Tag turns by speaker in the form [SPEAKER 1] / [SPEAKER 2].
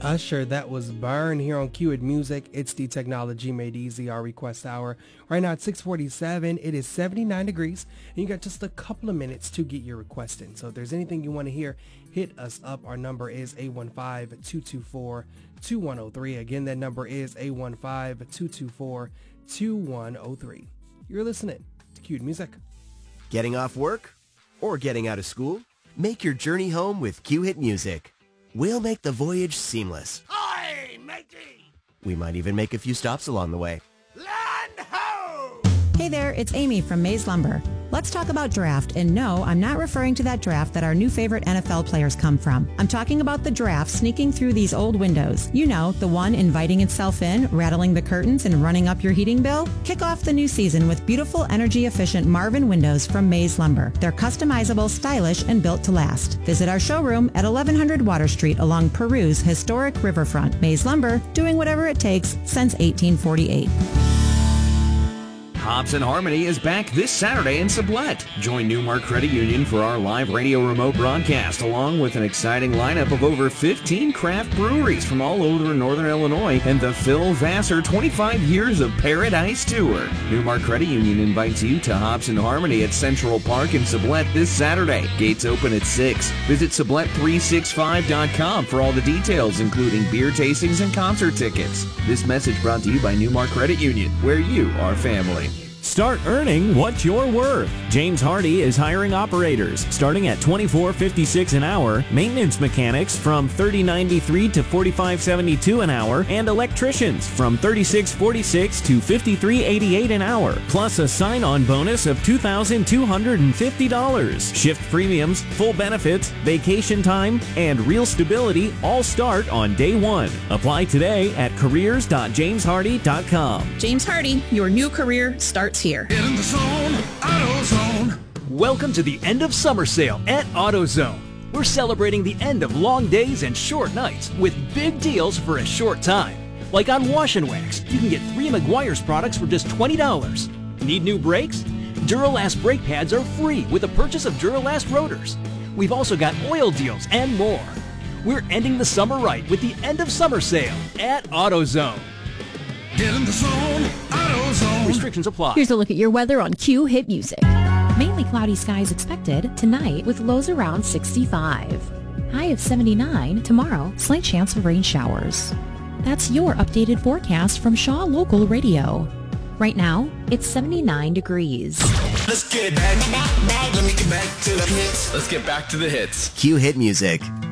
[SPEAKER 1] Usher, that was Burn here on Q It Music. It's the technology made easy, our request hour. Right now at 6:47, it is 79 degrees, and you got just a couple of minutes to get your request in. So if there's anything you want to hear, hit us up. Our number is 815-224-2103. Again, that number is 815-224-2103. You're listening to Q It Music.
[SPEAKER 2] Getting off work or getting out of school? Make your journey home with Q Hit Music. We'll make the voyage seamless.
[SPEAKER 3] Hi, matey!
[SPEAKER 2] We might even make a few stops along the way.
[SPEAKER 3] Land ho!
[SPEAKER 4] Hey there, it's Amy from Maze Lumber. Let's talk about draft, and no, I'm not referring to that draft that our new favorite NFL players come from. I'm talking about the draft sneaking through these old windows. You know, the one inviting itself in, rattling the curtains, and running up your heating bill? Kick off the new season with beautiful, energy-efficient Marvin windows from Maze Lumber. They're customizable, stylish, and built to last. Visit our showroom at 1100 Water Street along Peru's historic riverfront. Maze Lumber, doing whatever it takes since 1848.
[SPEAKER 5] Hops and Harmony is back this Saturday in Sublette. Join Newmark Credit Union for our live radio remote broadcast, along with an exciting lineup of over 15 craft breweries from all over Northern Illinois and the Phil Vassar 25 Years of Paradise Tour. Newmark Credit Union invites you to Hops and Harmony at Central Park in Sublette this Saturday. Gates open at 6. Visit Sublette365.com for all the details, including beer tastings and concert tickets. This message brought to you by Newmark Credit Union, where you are family.
[SPEAKER 6] Start earning what you're worth. James Hardy is hiring operators starting at $24.56 an hour, maintenance mechanics from $30.93 to $45.72 an hour, and electricians from $36.46 to $53.88 an hour, plus a sign-on bonus of $2,250. Shift premiums, full benefits, vacation time, and real stability all start on day one. Apply today at careers.jameshardy.com.
[SPEAKER 7] James Hardy, your new career starts here.
[SPEAKER 3] Get in the zone, AutoZone.
[SPEAKER 8] Welcome to the end of summer sale at AutoZone. We're celebrating the end of long days and short nights with big deals for a short time. Like on Wash and Wax, you can get 3 Meguiar's products for just $20. Need new brakes? Duralast brake pads are free with the purchase of Duralast rotors. We've also got oil deals and more. We're ending the summer right with the end of summer sale at AutoZone.
[SPEAKER 3] Get in the zone, AutoZone.
[SPEAKER 8] Restrictions apply.
[SPEAKER 9] Here's a look at your weather on Q Hit Music. Mainly cloudy skies expected tonight with lows around 65. High of 79 tomorrow, slight chance of rain showers. That's your updated forecast from Shaw Local Radio. Right now, it's 79 degrees.
[SPEAKER 3] Let's get back. Let me get back to the hits.
[SPEAKER 5] Let's get back to the hits.
[SPEAKER 2] Q Hit Music.